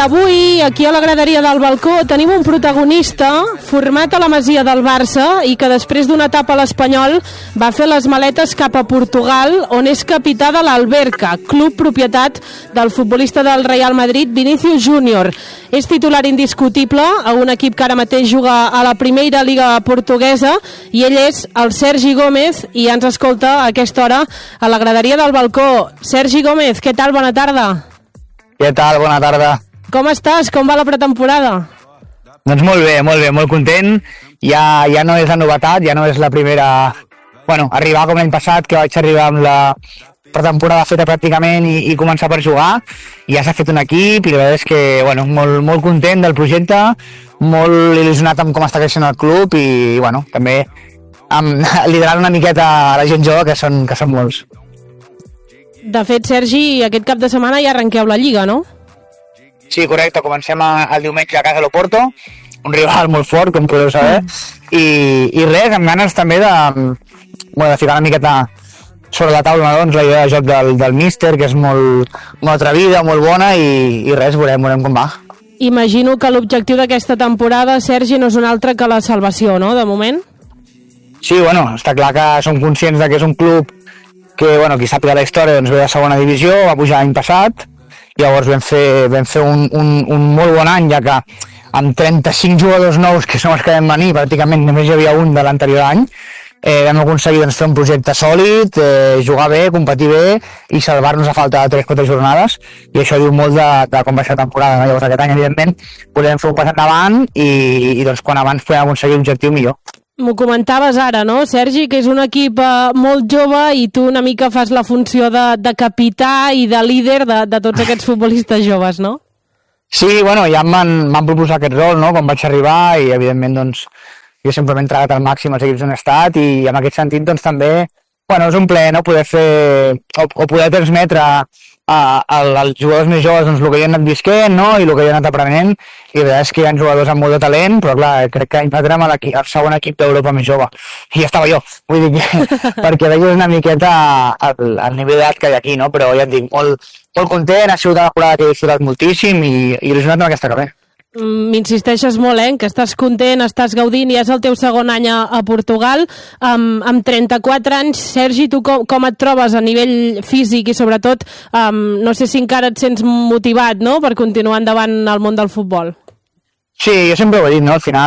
avui, aquí a la graderia del balcó, tenim un protagonista format a la Masia del Barça i que després d'una etapa a l'Espanyol va fer les maletes cap a Portugal, on és capità de l'Alberca, club propietat del futbolista del Real Madrid, Vinícius Júnior. És titular indiscutible a un equip que ara mateix juga a la primera liga portuguesa i ell és el Sergi Gómez i ja ens escolta a aquesta hora a la graderia del balcó. Sergi Gómez, què tal? Bona tarda. Què tal? Bona tarda. Com estàs? Com va la pretemporada? Doncs molt bé, molt content. Ja no és la novetat, ja no és la primera... Bueno, arribar com l'any passat, que vaig arribar amb la pretemporada feta pràcticament i començar per jugar. Ja s'ha fet un equip i la veritat és que, bueno, molt content del projecte, molt il·lusionat amb com està creixent el club i, bueno, també liderant una miqueta a la gent jove, que són molts. De fet, Sergi, aquest cap de setmana ja arrenqueu la Lliga, no? Sí, correcte. Comencem el diumenge a casa de l'Oporto, un rival molt fort, com podeu saber, i res, amb ganes també de ficar una miqueta sobre la taula, doncs, la idea de joc del míster, que és molt atrevida, molt bona, i res, veurem com va. Imagino que l'objectiu d'aquesta temporada, Sergi, no és un altre que la salvació, no?, de moment? Sí, bueno, està clar que som conscients que és un club que, bueno, qui sàpiga la història, doncs ve de segona divisió, va pujar l'any passat, llavors vam fer un molt bon any, ja que amb 35 jugadors nous, que som els que vam venir, pràcticament només hi havia un de l'anterior any, vam aconseguir doncs, fer un projecte sòlid, jugar bé, competir bé i salvar-nos a falta de 3-4 jornades, i això diu molt de com va ser la temporada, no? Llavors aquest any, evidentment, podem fer un pas endavant i doncs, quan abans podem aconseguir l'objectiu millor. M'ho comentaves ara, no, Sergi, que és un equip molt jove i tu una mica fas la funció de capità i de líder de tots aquests futbolistes joves, no? Sí, bueno, ja m'han proposat aquest rol, no?, quan vaig arribar i, evidentment, doncs, jo sempre m'he entregat al màxim als equips on he estat i en aquest sentit, doncs, també, bueno, és un plaer, no?, poder fer o poder transmetre als jugadors més joves doncs, el que jo he anat visquent, no?, i el que jo he anat aprenent, i la veritat és que hi ha jugadors amb molt de talent, però clar, crec que nosaltres el segon equip d'Europa més jove, i ja estava jo, vull dir que perquè veig una miqueta el nivell d'edat que hi ha aquí, no?, però ja et dic, molt content, ha sigut una temporada que he disfrutat moltíssim i il·lusionat amb aquesta carrera. M'insisteixes molt, que estàs content, estàs gaudint, i és el teu segon any a Portugal. Amb 34 anys, Sergi, tu com et trobes a nivell físic i sobretot, no sé si encara et sents motivat, no?, per continuar endavant al món del futbol? Sí, jo sempre ho he dit, no?, al final